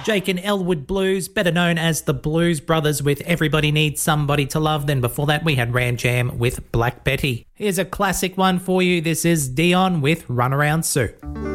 Jake and Elwood Blues, better known as the Blues Brothers with Everybody Needs Somebody to Love. Then before that, we had Ram Jam with Black Betty. Here's a classic one for you. This is Dion with Runaround Sue.